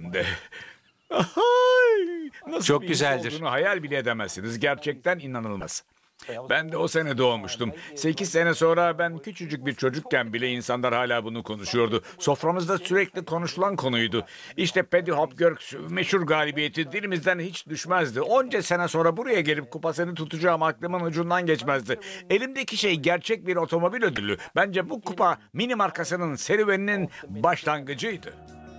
de. Ay, nasıl Çok bir his güzeldir. olduğunu hayal bile edemezsiniz. Gerçekten inanılmaz. Ben de o sene doğmuştum. 8 sene sonra ben küçücük bir çocukken bile insanlar hala bunu konuşuyordu. Soframızda sürekli konuşulan konuydu. İşte Paddy Hopkirk meşhur galibiyeti dilimizden hiç düşmezdi. Onca sene sonra buraya gelip kupasını tutacağım aklımın ucundan geçmezdi. Elimdeki şey gerçek bir otomobil ödülü. Bence bu kupa mini markasının serüveninin başlangıcıydı.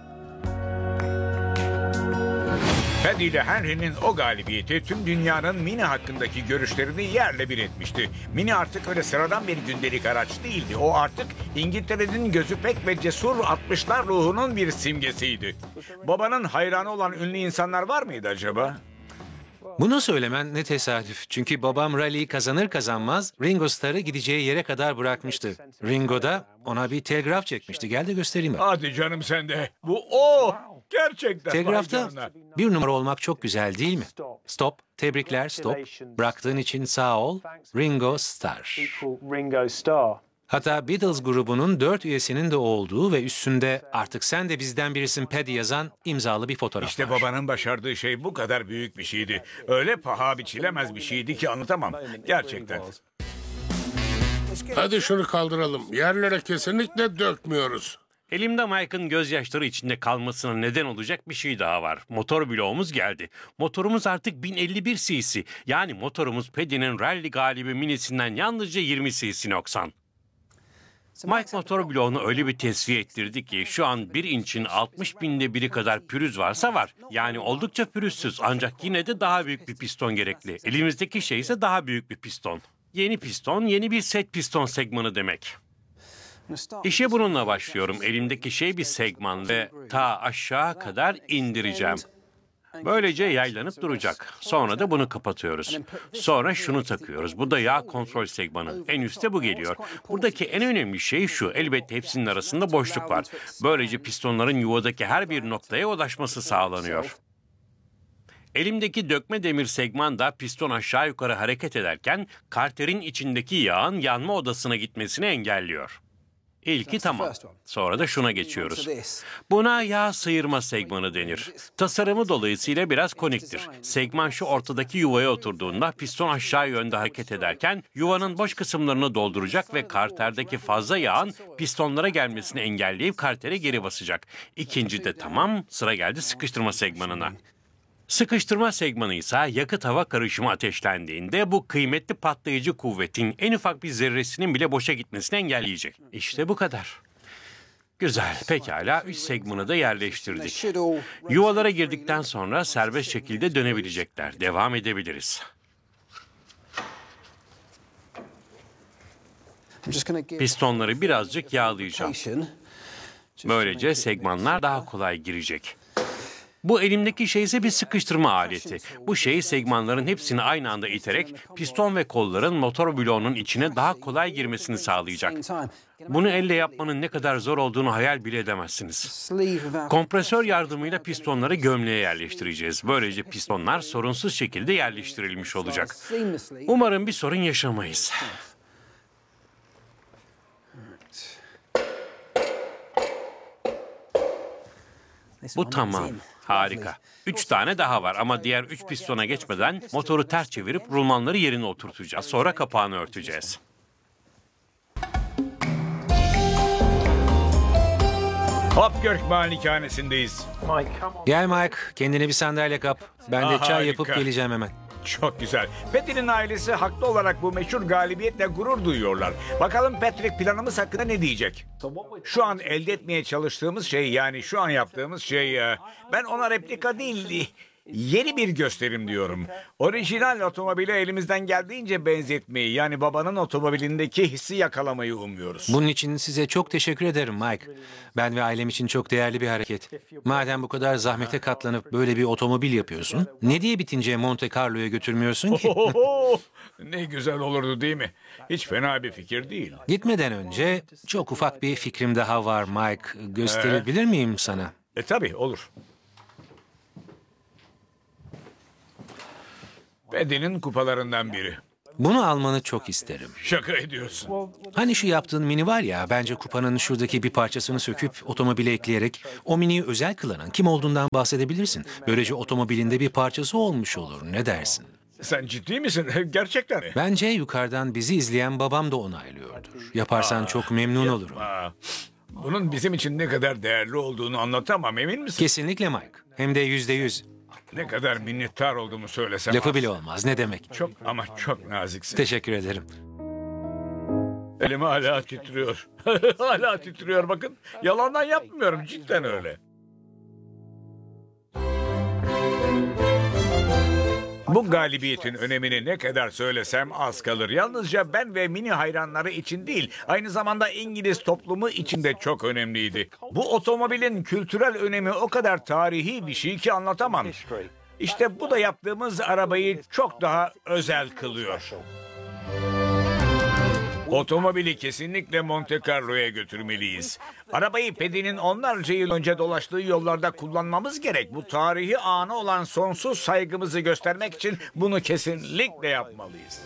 Paddy ile Henry'nin o galibiyeti tüm dünyanın Mini hakkındaki görüşlerini yerle bir etmişti. Mini artık öyle sıradan bir gündelik araç değildi. O artık İngiltere'nin gözü pek ve cesur 60'lar ruhunun bir simgesiydi. Babanın hayranı olan ünlü insanlar var mıydı acaba? Bunu söylemen ne tesadüf. Çünkü babam rally'yi kazanır kazanmaz Ringo Starr'ı gideceği yere kadar bırakmıştı. Ringo da ona bir telgraf çekmişti. Gel de göstereyim. Hadi canım sen de. Bu o. Gerçekten. Vay Telgrafta canına. bir numara olmak çok güzel değil mi? Stop, tebrikler, stop. Bıraktığın için sağ ol, Ringo Starr. Ringo Starr. Hatta Beatles grubunun 4 üyesinin de olduğu ve üstünde artık sen de bizden birisin Paddy yazan imzalı bir fotoğraf İşte var. babanın başardığı şey bu kadar büyük bir şeydi. Öyle paha biçilemez bir şeydi ki anlatamam. Gerçekten. Hadi şunu kaldıralım. Yerlere kesinlikle dökmüyoruz. Elimde Mike'ın gözyaşları içinde kalmasına neden olacak bir şey daha var. Motor bloğumuz geldi. Motorumuz artık 1051 cc. Yani motorumuz Paddy'nin rally galibi minisinden yalnızca 20 cc noksan. Mike motor bloğunu öyle bir tesviye ettirdi ki şu an 1 inçin 60 binde biri kadar pürüz varsa var. Yani oldukça pürüzsüz ancak yine de daha büyük bir piston gerekli. Elimizdeki şey ise daha büyük bir piston. Yeni piston, yeni bir set piston segmanı demek. İşe bununla başlıyorum. Elimdeki şey bir segman ve ta aşağı kadar indireceğim. Böylece yaylanıp duracak. Sonra da bunu kapatıyoruz. Sonra şunu takıyoruz. Bu da yağ kontrol segmanı. En üstte bu geliyor. Buradaki en önemli şey şu. Elbette hepsinin arasında boşluk var. Böylece pistonların yuvadaki her bir noktaya ulaşması sağlanıyor. Elimdeki dökme demir segman da piston aşağı yukarı hareket ederken karterin içindeki yağın yanma odasına gitmesini engelliyor. İlki tamam. Sonra da şuna geçiyoruz. Buna yağ sıyırma segmanı denir. Tasarımı dolayısıyla biraz koniktir. Segman şu ortadaki yuvaya oturduğunda piston aşağı yönde hareket ederken yuvanın boş kısımlarını dolduracak ve karterdeki fazla yağın pistonlara gelmesini engelleyip kartere geri basacak. İkinci de tamam, sıra geldi sıkıştırma segmanına. Sıkıştırma segmanı ise yakıt hava karışımı ateşlendiğinde bu kıymetli patlayıcı kuvvetin en ufak bir zerresinin bile boşa gitmesini engelleyecek. İşte bu kadar. Güzel, pekala 3 segmanı da yerleştirdik. Yuvalara girdikten sonra serbest şekilde dönebilecekler. Devam edebiliriz. Pistonları birazcık yağlayacağım. Böylece segmanlar daha kolay girecek. Bu elimdeki şey ise bir sıkıştırma aleti. Bu şey segmanların hepsini aynı anda iterek piston ve kolların motor bloğunun içine daha kolay girmesini sağlayacak. Bunu elle yapmanın ne kadar zor olduğunu hayal bile edemezsiniz. Kompresör yardımıyla pistonları gömleğe yerleştireceğiz. Böylece pistonlar sorunsuz şekilde yerleştirilmiş olacak. Umarım bir sorun yaşamayız. Bu tamam. Harika. 3 tane daha var ama diğer 3 pistona geçmeden motoru ters çevirip rulmanları yerine oturtacağız. Sonra kapağını örteceğiz. Hopkirk malikanesindeyiz. Gel Mike, kendine bir sandalye kap. Ben de çay Harika. yapıp geleceğim hemen. Çok güzel. Paddy'nin ailesi haklı olarak bu meşhur galibiyetle gurur duyuyorlar. Bakalım Patrick planımız hakkında ne diyecek? Şu an elde etmeye çalıştığımız şey, yani şu an yaptığımız şey, ben ona replika değil, yeni bir gösterim diyorum. Orijinal otomobili elimizden geldiğince benzetmeyi, yani babanın otomobilindeki hissi yakalamayı umuyoruz. Bunun için size çok teşekkür ederim Mike. Ben ve ailem için çok değerli bir hareket. Madem bu kadar zahmete katlanıp böyle bir otomobil yapıyorsun, ne diye bitince Monte Carlo'ya götürmüyorsun ki? Ohoho! Ne güzel olurdu değil mi? Hiç fena bir fikir değil. Gitmeden önce çok ufak bir fikrim daha var Mike. Gösterebilir miyim sana? Tabii olur. Paddy'nin kupalarından biri. Bunu almanı çok isterim. Şaka ediyorsun. Hani şu yaptığın mini var ya, bence kupanın şuradaki bir parçasını söküp otomobile ekleyerek o miniyi özel kılanan kim olduğundan bahsedebilirsin. Böylece otomobilinde bir parçası olmuş olur. Ne dersin? Sen ciddi misin? Gerçekten mi? Bence yukarıdan bizi izleyen babam da onaylıyordur. Yaparsan çok memnun olurum. Aa, bunun bizim için ne kadar değerli olduğunu anlatamam, emin misin? Kesinlikle Mike. Hem de %100. Ne kadar minnettar olduğumu söylesem. Lafı az. bile olmaz. Ne demek? Çok ama çok naziksin. Teşekkür ederim. Elim hala titriyor. Hala titriyor bakın. Yalandan yapmıyorum, cidden öyle. Bu galibiyetin önemini ne kadar söylesem az kalır. Yalnızca ben ve mini hayranları için değil, aynı zamanda İngiliz toplumu için de çok önemliydi. Bu otomobilin kültürel önemi o kadar tarihi bir şey ki anlatamam. İşte bu da yaptığımız arabayı çok daha özel kılıyor. Otomobili kesinlikle Monte Carlo'ya götürmeliyiz. Arabayı Paddy'nin onlarca yıl önce dolaştığı yollarda kullanmamız gerek. Bu tarihi anı olan sonsuz saygımızı göstermek için bunu kesinlikle yapmalıyız.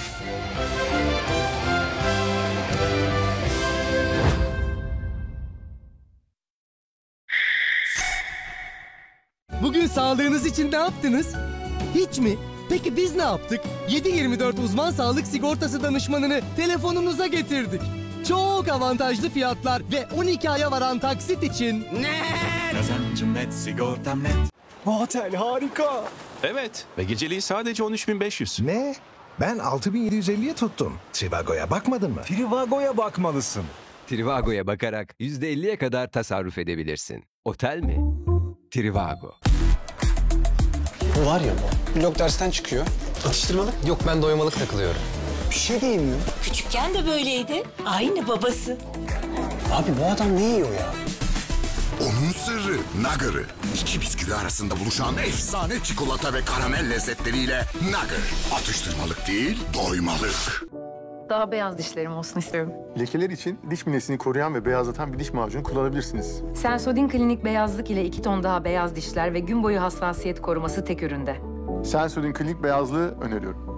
Bugün sağlığınız için ne yaptınız? Hiç mi? Peki biz ne yaptık? 7/24 uzman sağlık sigortası danışmanını telefonunuza getirdik. Çok avantajlı fiyatlar ve 12 aya varan taksit için. Kazancım net, sigortam net. Bu otel harika. Evet ve geceliği sadece 13.500. Ne? Ben 6.750'ye tuttum. Trivago'ya bakmadın mı? Trivago'ya bakmalısın. Trivago'ya bakarak %50'ye kadar tasarruf edebilirsin. Otel mi? Trivago. Bu var ya bu. Blok dersten çıkıyor. Atıştırmalık. Yok, ben doymalık takılıyorum. Bir şey değil mi? Küçükken de böyleydi. Aynı babası. Abi bu adam ne yiyor ya? Onun sırrı Nugger'ı. İki bisküvi arasında buluşan efsane çikolata ve karamel lezzetleriyle Nugger. Atıştırmalık değil, doymalık. Daha beyaz dişlerim olsun istiyorum. Lekeler için diş minesini koruyan ve beyazlatan bir diş macunu kullanabilirsiniz. Sensodyne Klinik beyazlık ile 2 ton daha beyaz dişler ve gün boyu hassasiyet koruması tek üründe. Sensodyne Klinik beyazlığı öneriyorum.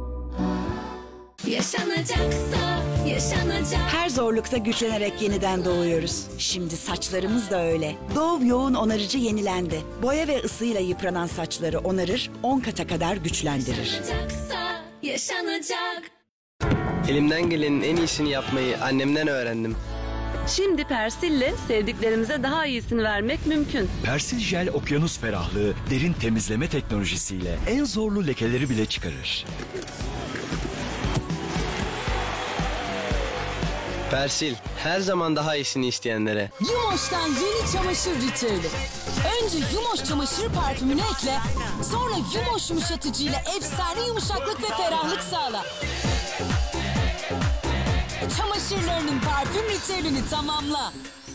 Yaşanacaksa yaşanacak. Her zorlukta güçlenerek yeniden doğuyoruz. Şimdi saçlarımız da öyle. Dove yoğun onarıcı yenilendi. Boya ve ısıyla yıpranan saçları onarır, 10 kata kadar güçlendirir. Yaşanacaksa yaşanacak. Elimden gelenin en iyisini yapmayı annemden öğrendim. Şimdi Persil'le sevdiklerimize daha iyisini vermek mümkün. Persil Jel okyanus ferahlığı derin temizleme teknolojisiyle en zorlu lekeleri bile çıkarır. Persil, her zaman daha iyisini isteyenlere. Yumoş'tan yeni çamaşır ritüeli. Önce Yumoş çamaşır parfümünü ekle, sonra Yumoş yumuşatıcıyla efsane yumuşaklık ve ferahlık sağla. Çamaşırlarının parfüm ritüelini tamamla.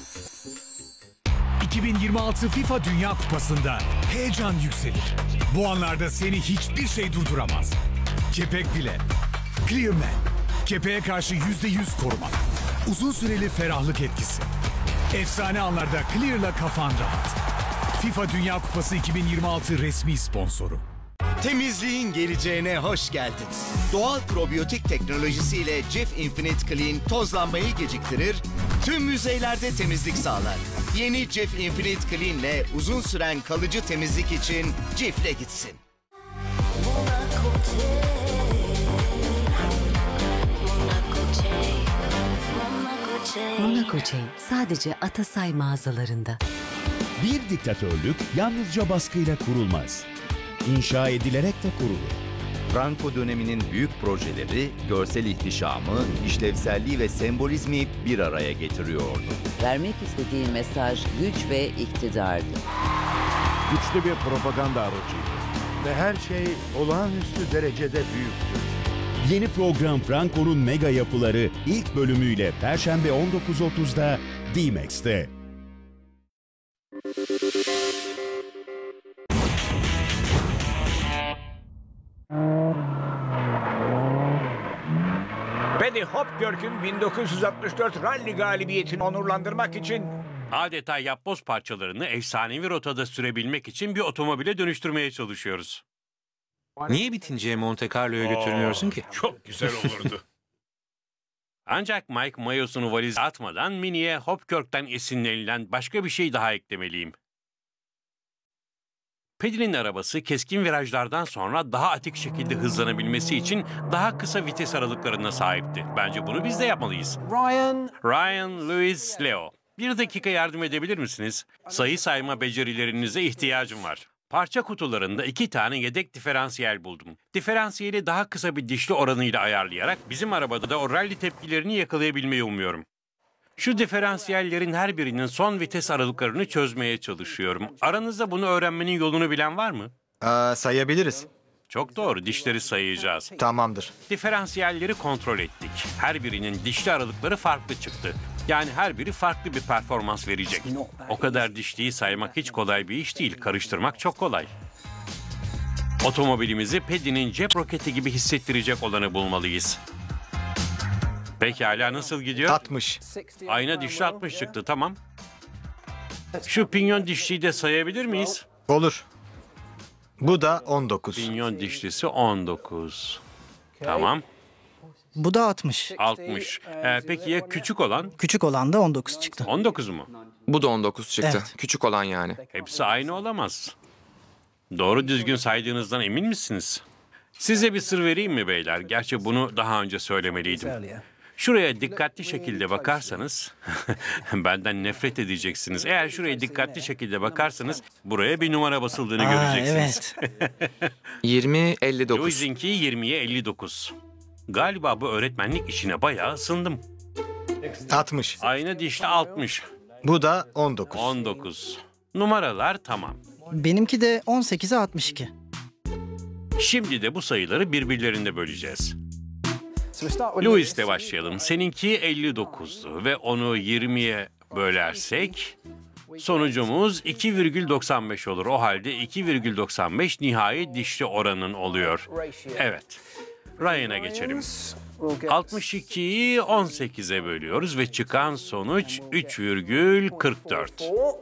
2026 FIFA Dünya Kupası'nda heyecan yükselir. Bu anlarda seni hiçbir şey durduramaz. Kepek bile. Clearman. Kepeğe karşı %100 koruma. Uzun süreli ferahlık etkisi. Efsane anlarda Clear'la kafan rahat. FIFA Dünya Kupası 2026 resmi sponsoru. Temizliğin geleceğine hoş geldin. Doğal probiyotik teknolojisiyle Cif Infinite Clean tozlanmayı geciktirir, tüm yüzeylerde temizlik sağlar. Yeni Cif Infinite Clean ile uzun süren kalıcı temizlik için Cif'le gitsin. Monaco Chain sadece Atasay mağazalarında. Bir diktatörlük yalnızca baskıyla kurulmaz. İnşa edilerek de kurulur. Franco döneminin büyük projeleri, görsel ihtişamı, işlevselliği ve sembolizmi bir araya getiriyordu. Vermek istediği mesaj güç ve iktidardı. Güçlü bir propaganda aracıydı. Ve her şey olağanüstü derecede büyüktü. Yeni program Franco'nun mega yapıları ilk bölümüyle Perşembe 19.30'da D-Max'te. Paddy Hopkirk'ün 1964 rally galibiyetini onurlandırmak için Adeta yapboz parçalarını efsanevi rotada sürebilmek için bir otomobile dönüştürmeye çalışıyoruz. Niye bitince Monte Carlo'ya götürmüyorsun ki? Çok güzel olurdu. Ancak Mike mayosunu valize atmadan Minnie'ye Hopkirk'ten esinlenilen başka bir şey daha eklemeliyim. Paddy'nin arabası keskin virajlardan sonra daha atik şekilde hızlanabilmesi için daha kısa vites aralıklarına sahipti. Bence bunu biz de yapmalıyız. Ryan, Louis, Leo. Bir dakika yardım edebilir misiniz? Sayı sayma becerilerinize ihtiyacım var. Parça kutularında 2 tane yedek diferansiyel buldum. Diferansiyeli daha kısa bir dişli oranıyla ayarlayarak bizim arabada da o rally tepkilerini yakalayabilmeyi umuyorum. Şu diferansiyellerin her birinin son vites aralıklarını çözmeye çalışıyorum. Aranızda bunu öğrenmenin yolunu bilen var mı? Sayabiliriz. Çok doğru, dişleri sayacağız. Tamamdır. Diferansiyelleri kontrol ettik. Her birinin dişli aralıkları farklı çıktı. Yani her biri farklı bir performans verecek. O kadar dişliyi saymak hiç kolay bir iş değil. Karıştırmak çok kolay. Otomobilimizi Paddy'nin cep roketi gibi hissettirecek olanı bulmalıyız. Pekala, nasıl gidiyor? 60. Ayna dişli 60 çıktı, tamam. Şu pinyon dişliyi de sayabilir miyiz? Olur. Bu da 19. Pinyon dişlisi 19. Tamam. Bu da 60. 60. Peki ya küçük olan? Küçük olan da 19 çıktı. 19 mu? Bu da 19 çıktı. Evet. Küçük olan yani. Hepsi aynı olamaz. Doğru düzgün saydığınızdan emin misiniz? Size bir sır vereyim mi beyler? Gerçi bunu daha önce söylemeliydim. Şuraya dikkatli şekilde bakarsanız, benden nefret edeceksiniz. Eğer şuraya dikkatli şekilde bakarsanız, buraya bir numara basıldığını göreceksiniz. Evet. 20-59. Louis'inki 20'ye 59. Galiba bu öğretmenlik işine bayağı ısındım. 60. Ayna dişli 60. Bu da 19. 19. Numaralar tamam. Benimki de 18'e 62. Şimdi de bu sayıları birbirlerinde böleceğiz. Louis'le başlayalım. Seninki 59'du ve onu 20'ye bölersek sonucumuz 2,95 olur. O halde 2,95 nihai dişli oranın oluyor. Evet. Ryan'a geçelim. 62'yi 18'e bölüyoruz ve çıkan sonuç 3,44.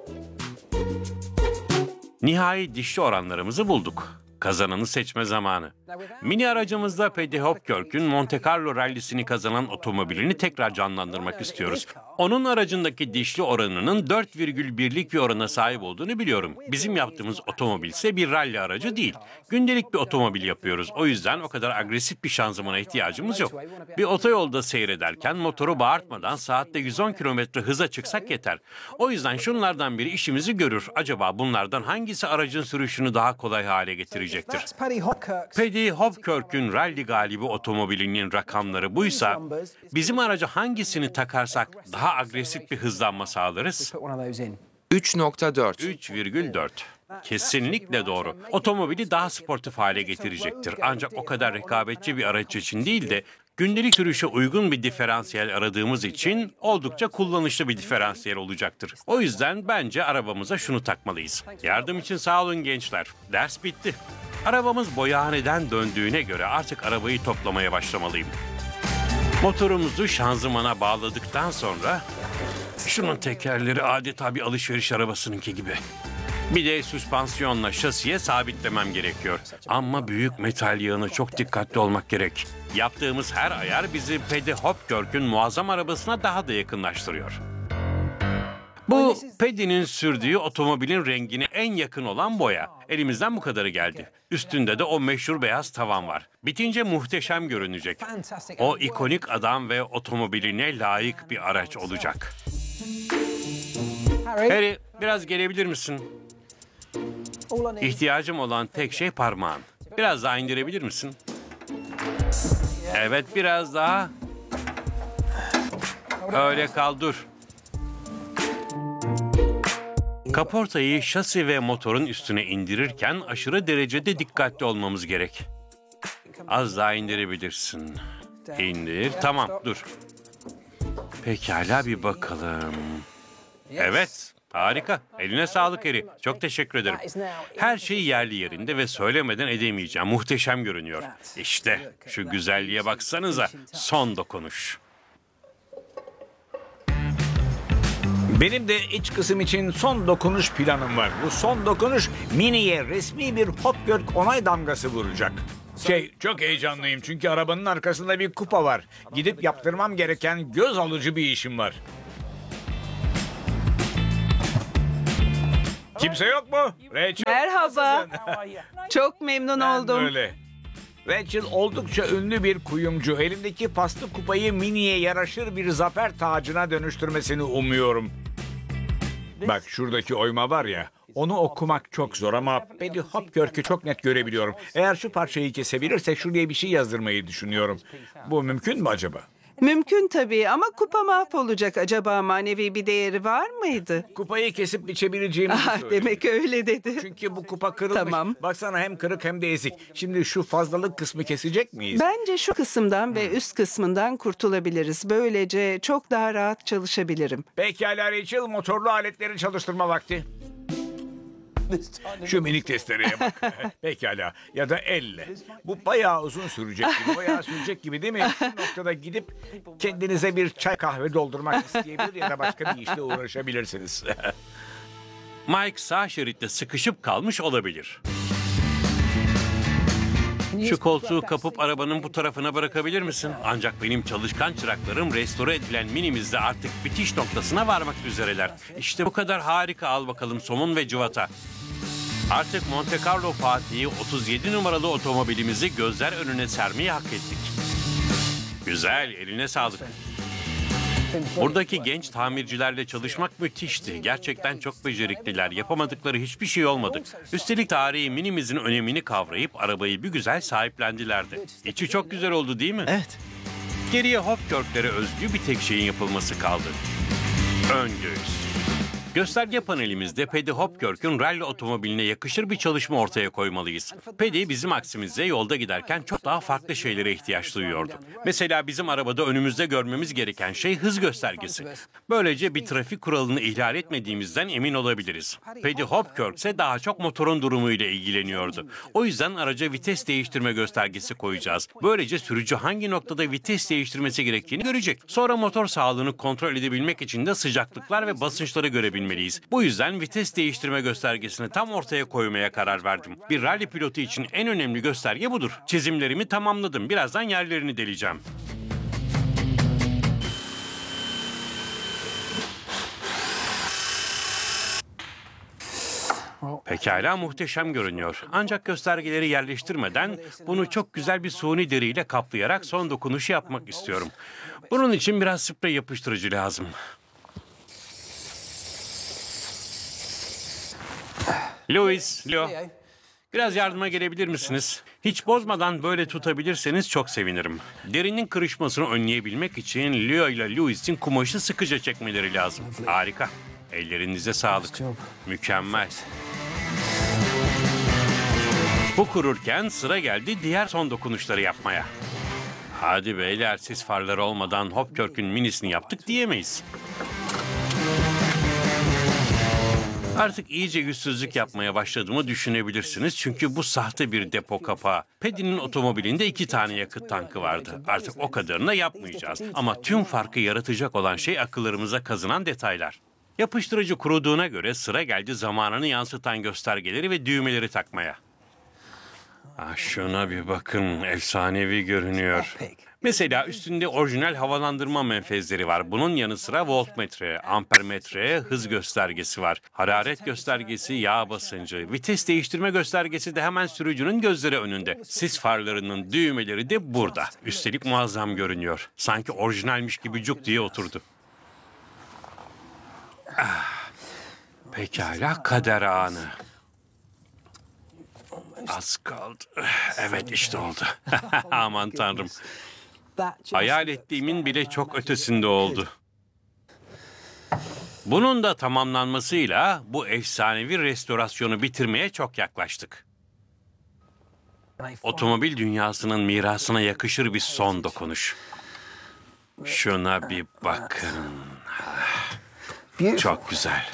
Nihai dişli oranlarımızı bulduk. Kazananı seçme zamanı. Mini aracımızda Paddy Hopkirk'ün Monte Carlo rallisini kazanan otomobilini tekrar canlandırmak istiyoruz. Onun aracındaki dişli oranının 4,1'lik bir orana sahip olduğunu biliyorum. Bizim yaptığımız otomobil ise bir ralli aracı değil. Gündelik bir otomobil yapıyoruz. O yüzden o kadar agresif bir şanzımana ihtiyacımız yok. Bir otoyolda seyrederken motoru bağırtmadan saatte 110 kilometre hıza çıksak yeter. O yüzden şunlardan biri işimizi görür. Acaba bunlardan hangisi aracın sürüşünü daha kolay hale getirecektir? Paddy Hopkirk'ün rally galibi otomobilinin rakamları buysa, bizim araca hangisini takarsak daha agresif bir hızlanma sağlarız? 3,4. 3,4. Kesinlikle doğru. Otomobili daha sportif hale getirecektir. Ancak o kadar rekabetçi bir araç için değil de gündelik sürüşe uygun bir diferansiyel aradığımız için oldukça kullanışlı bir diferansiyel olacaktır. O yüzden bence arabamıza şunu takmalıyız. Yardım için sağ olun gençler. Ders bitti. Arabamız boyahaneden döndüğüne göre artık arabayı toplamaya başlamalıyım. Motorumuzu şanzımana bağladıktan sonra şunun tekerleri adeta bir alışveriş arabasınınki gibi. Bir de süspansiyonla şasiye sabitlemem gerekiyor. Ama büyük metal yığını çok dikkatli olmak gerek. Yaptığımız her ayar bizi Paddy Hopkirk'ün muazzam arabasına daha da yakınlaştırıyor. Bu Paddy'nin sürdüğü otomobilin rengine en yakın olan boya. Elimizden bu kadarı geldi. Üstünde de o meşhur beyaz tavan var. Bitince muhteşem görünecek. O ikonik adam ve otomobiline layık bir araç olacak. Harry, biraz gelebilir misin? İhtiyacım olan tek şey parmağın. Biraz daha indirebilir misin? Evet, biraz daha. Öyle kal, dur. Kaportayı şasi ve motorun üstüne indirirken aşırı derecede dikkatli olmamız gerek. Az daha indirebilirsin. İndir. Tamam, dur. Pekala, bir bakalım. Evet, harika. Eline sağlık Harry. Çok teşekkür ederim. Her şey yerli yerinde ve söylemeden edemeyeceğim. Muhteşem görünüyor. İşte şu güzelliğe baksanıza. Son dokunuş. Benim de iç kısım için son dokunuş planım var. Bu son dokunuş Mini'ye resmi bir Hopkirk onay damgası vuracak. Çok heyecanlıyım çünkü arabanın arkasında bir kupa var. Gidip yaptırmam gereken göz alıcı bir işim var. Kimse yok mu? Rachel. Merhaba. Çok memnun oldum. Öyle. Rachel oldukça ünlü bir kuyumcu. Elindeki paslı kupayı Mini'ye yaraşır bir zafer tacına dönüştürmesini umuyorum. Bak şuradaki oyma var ya, onu okumak çok zor ama Paddy Hopkirk'ü çok net görebiliyorum. Eğer şu parçayı kesebilirsek şuraya bir şey yazdırmayı düşünüyorum. Bu mümkün mü acaba? Mümkün tabii ama kupa mahvolacak. Acaba manevi bir değeri var mıydı? Kupayı kesip biçebileceğimi söyledi. Demek öyle dedi. Çünkü bu kupa kırılmış. Tamam. Baksana hem kırık hem de ezik. Şimdi şu fazlalık kısmı kesecek miyiz? Bence şu kısımdan ve üst kısmından kurtulabiliriz. Böylece çok daha rahat çalışabilirim. Pekala Rachel, motorlu aletleri çalıştırma vakti. Şu minik testereye bak. Pekala. Ya da elle. Bu bayağı uzun sürecek gibi. Bayağı sürecek gibi değil mi? Şu noktada gidip kendinize bir çay kahve doldurmak isteyebilir ya da başka bir işle uğraşabilirsiniz. Mike sağ şeritte sıkışıp kalmış olabilir. Şu koltuğu kapıp arabanın bu tarafına bırakabilir misin? Ancak benim çalışkan çıraklarım restore edilen Mini'mizde artık bitiş noktasına varmak üzereler. İşte bu kadar harika, al bakalım somun ve cıvata. Artık Monte Carlo Fatih'i 37 numaralı otomobilimizi gözler önüne sermeyi hak ettik. Güzel, eline sağlık. Buradaki genç tamircilerle çalışmak müthişti. Gerçekten çok becerikliler. Yapamadıkları hiçbir şey olmadı. Üstelik tarihi Mini'mizin önemini kavrayıp arabayı bir güzel sahiplendiler de. İçi çok güzel oldu değil mi? Evet. Geriye Hopkirk'lere özgü bir tek şeyin yapılması kaldı. Ön göğüs. Gösterge panelimizde Paddy Hopkirk'ün rally otomobiline yakışır bir çalışma ortaya koymalıyız. Paddy bizim aksimizde yolda giderken çok daha farklı şeylere ihtiyaç duyuyordu. Mesela bizim arabada önümüzde görmemiz gereken şey hız göstergesi. Böylece bir trafik kuralını ihlal etmediğimizden emin olabiliriz. Paddy Hopkirk ise daha çok motorun durumuyla ilgileniyordu. O yüzden araca vites değiştirme göstergesi koyacağız. Böylece sürücü hangi noktada vites değiştirmesi gerektiğini görecek. Sonra motor sağlığını kontrol edebilmek için de sıcaklıklar ve basınçları görebilmeliyiz. Bu yüzden vites değiştirme göstergesini tam ortaya koymaya karar verdim. Bir rally pilotu için en önemli gösterge budur. Çizimlerimi tamamladım. Birazdan yerlerini deleceğim. Pekala, muhteşem görünüyor. Ancak göstergeleri yerleştirmeden bunu çok güzel bir suni deriyle kaplayarak son dokunuşu yapmak istiyorum. Bunun için biraz sprey yapıştırıcı lazım. Leo, biraz yardıma gelebilir misiniz? Hiç bozmadan böyle tutabilirseniz çok sevinirim. Derinin kırışmasını önleyebilmek için Leo ile Louis'in kumaşı sıkıca çekmeleri lazım. Harika. Ellerinize sağlık. Mükemmel. Bu kururken sıra geldi diğer son dokunuşları yapmaya. Hadi beyler, sis farları olmadan Hopkirk'ün Mini'sini yaptık diyemeyiz. Artık iyice yüzsüzlük yapmaya başladığımı düşünebilirsiniz. Çünkü bu sahte bir depo kapağı. Paddy'nin otomobilinde 2 tane yakıt tankı vardı. Artık o kadarını yapmayacağız. Ama tüm farkı yaratacak olan şey akıllarımıza kazınan detaylar. Yapıştırıcı kuruduğuna göre sıra geldi zamanını yansıtan göstergeleri ve düğmeleri takmaya. Şuna bir bakın, efsanevi görünüyor. Mesela üstünde orijinal havalandırma menfezleri var. Bunun yanı sıra voltmetre, ampermetre, hız göstergesi var. Hararet göstergesi, yağ basıncı, vites değiştirme göstergesi de hemen sürücünün gözleri önünde. Sis farlarının düğmeleri de burada. Üstelik muazzam görünüyor. Sanki orijinalmiş gibi cuk diye oturdu. Pekala, kader anı. Az kaldı. Evet, işte oldu. Aman tanrım. Hayal ettiğimin bile çok ötesinde oldu. Bunun da tamamlanmasıyla bu efsanevi restorasyonu bitirmeye çok yaklaştık. Otomobil dünyasının mirasına yakışır bir son dokunuş. Şuna bir bakın. Çok güzel.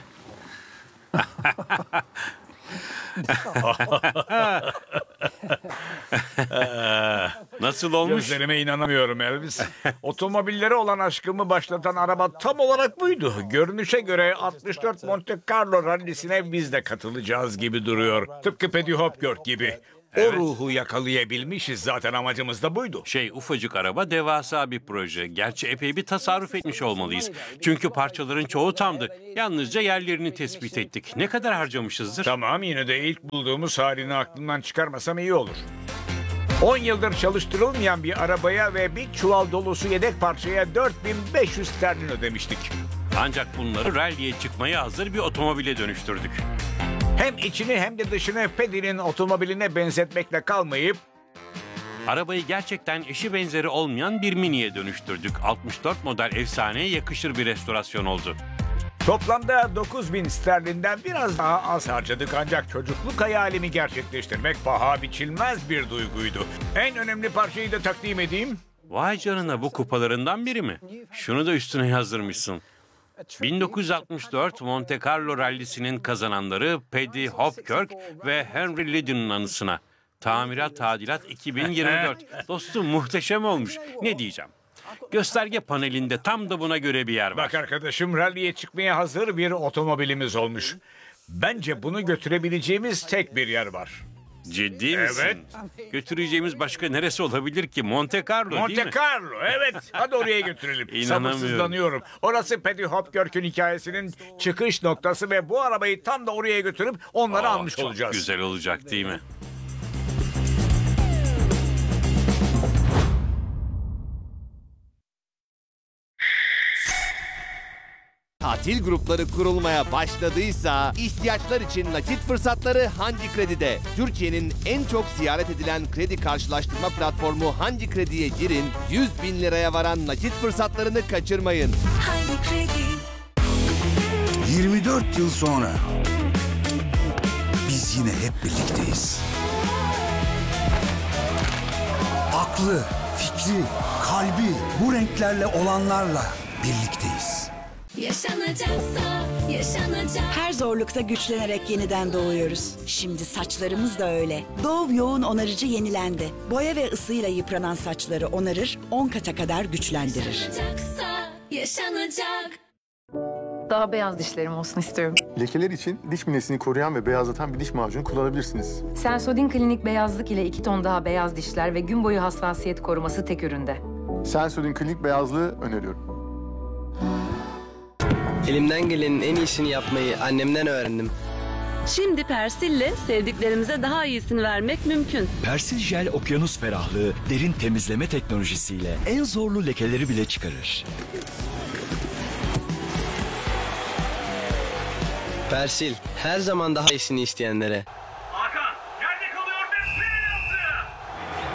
Nasıl olmuş? Gözlerime inanamıyorum Elvis. Otomobillere olan aşkımı başlatan araba tam olarak buydu. Görünüşe göre 64 Monte Carlo rallisine biz de katılacağız gibi duruyor. Tıpkı Paddy Hopkirk gibi. O ruhu yakalayabilmişiz, zaten amacımız da buydu. Ufacık araba devasa bir proje. Gerçi epey bir tasarruf etmiş olmalıyız. Çünkü parçaların çoğu tamdı. Yalnızca yerlerini tespit ettik. Ne kadar harcamışızdır? Tamam, yine de ilk bulduğumuz halini aklımdan çıkarmasam iyi olur. 10 yıldır çalıştırılmayan bir arabaya ve bir çuval dolusu yedek parçaya 4500 sterlin ödemiştik. Ancak bunları ralliye çıkmaya hazır bir otomobile dönüştürdük. Hem içini hem de dışını Paddy'nin otomobiline benzetmekle kalmayıp arabayı gerçekten eşi benzeri olmayan bir miniye dönüştürdük. 64 model efsaneye yakışır bir restorasyon oldu. Toplamda 9000 sterlinden biraz daha az harcadık, ancak çocukluk hayalimi gerçekleştirmek paha biçilmez bir duyguydu. En önemli parçayı da takdim edeyim. Vay canına, bu kupalarından biri mi? Şunu da üstüne yazdırmışsın. 1964 Monte Carlo rallisinin kazananları Paddy Hopkirk ve Henry Liddon'un anısına. Tamirat tadilat 2024. Dostum, muhteşem olmuş. Ne diyeceğim? Gösterge panelinde tam da buna göre bir yer var. Bak arkadaşım, ralliye çıkmaya hazır bir otomobilimiz olmuş. Bence bunu götürebileceğimiz tek bir yer var. Ciddi misin? Evet. Götüreceğimiz başka neresi olabilir ki? Monte Carlo değil mi? Monte Carlo, evet. Hadi oraya götürelim. İnanamıyorum. Sabırsızlanıyorum. Orası Paddy Hopkirk'ün hikayesinin çıkış noktası ve bu arabayı tam da oraya götürüp onları almış çok olacağız. Güzel olacak değil mi? Tatil grupları kurulmaya başladıysa ihtiyaçlar için nakit fırsatları Hangi Kredi'de. Türkiye'nin en çok ziyaret edilen kredi karşılaştırma platformu Hangi Kredi'ye girin, 100.000 liraya varan nakit fırsatlarını kaçırmayın. Hangi Kredi? 24 yıl sonra biz yine hep birlikteyiz. Aklı, fikri, kalbi bu renklerle olanlarla birlikteyiz. Yaşanacaksa yaşanacak. Her zorlukta güçlenerek yeniden doğuyoruz. Şimdi saçlarımız da öyle. Dove yoğun onarıcı yenilendi. Boya ve ısıyla yıpranan saçları onarır, 10 kata kadar güçlendirir. Yaşanacaksa yaşanacak. Daha beyaz dişlerim olsun istiyorum. Lekeler için diş minesini koruyan ve beyazlatan bir diş macunu kullanabilirsiniz. Sensodyne Klinik beyazlık ile 2 ton daha beyaz dişler ve gün boyu hassasiyet koruması tek üründe. Sensodyne Klinik beyazlığı öneriyorum. Elimden gelenin en iyisini yapmayı annemden öğrendim. Şimdi Persil'le sevdiklerimize daha iyisini vermek mümkün. Persil Jel okyanus ferahlığı derin temizleme teknolojisiyle en zorlu lekeleri bile çıkarır. Persil, her zaman daha iyisini isteyenlere.